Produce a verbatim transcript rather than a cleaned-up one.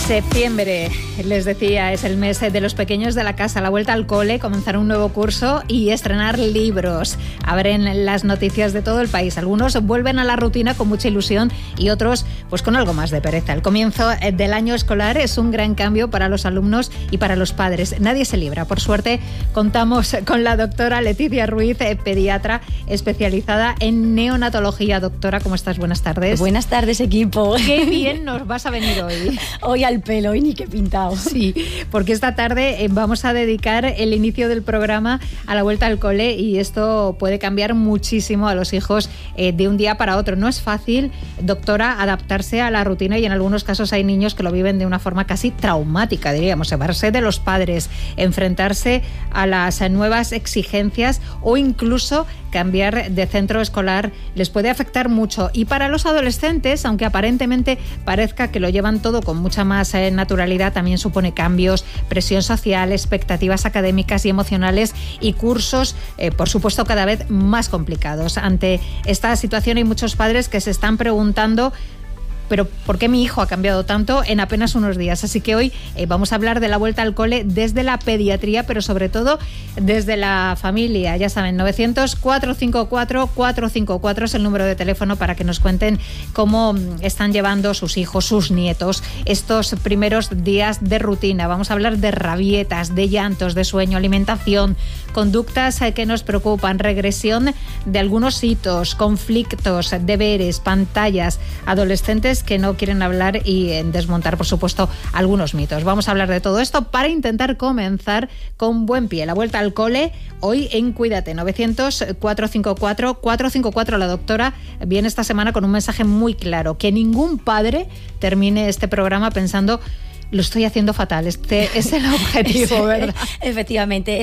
Septiembre, les decía, es el mes de los pequeños de la casa, la vuelta al cole, comenzar un nuevo curso y estrenar libros. Abren las noticias de todo el país. Algunos vuelven a la rutina con mucha ilusión y otros pues con algo más de pereza. El comienzo del año escolar es un gran cambio para los alumnos y para los padres. Nadie se libra. Por suerte, contamos con la doctora Leticia Ruiz, pediatra especializada en neonatología. Doctora, ¿cómo estás? Buenas tardes. Buenas tardes, equipo. Qué bien nos vas a venir hoy. Hoy al pelo y ni qué pintado. Sí, porque esta tarde vamos a dedicar el inicio del programa a la vuelta al cole y esto puede cambiar muchísimo a los hijos eh, de un día para otro. No es fácil, doctora, adaptarse a la rutina y en algunos casos hay niños que lo viven de una forma casi traumática, diríamos, separarse de los padres, enfrentarse a las nuevas exigencias o incluso cambiar de centro escolar les puede afectar mucho. Y para los adolescentes, aunque aparentemente parezca que lo llevan todo con mucha más eh, naturalidad, también supone cambios, presión social, expectativas académicas y emocionales y cursos, eh, por supuesto, cada vez más complicados. Ante esta situación hay muchos padres que se están preguntando: ¿pero por qué mi hijo ha cambiado tanto en apenas unos días? Así que hoy eh, vamos a hablar de la vuelta al cole desde la pediatría, pero sobre todo desde la familia. Ya saben, novecientos, cuatrocientos cincuenta y cuatro, cuatrocientos cincuenta y cuatro es el número de teléfono para que nos cuenten cómo están llevando sus hijos, sus nietos, estos primeros días de rutina. Vamos a hablar de rabietas, de llantos, de sueño, alimentación, conductas eh, que nos preocupan, regresión de algunos hitos, conflictos, deberes, pantallas, adolescentes que no quieren hablar y en desmontar, por supuesto, algunos mitos. Vamos a hablar de todo esto para intentar comenzar con buen pie. La vuelta al cole hoy en Cuídate. novecientos, cuatrocientos cincuenta y cuatro, cuatrocientos cincuenta y cuatro. La doctora viene esta semana con un mensaje muy claro: que ningún padre termine este programa pensando: lo estoy haciendo fatal. Este es el objetivo, ¿verdad? Efectivamente.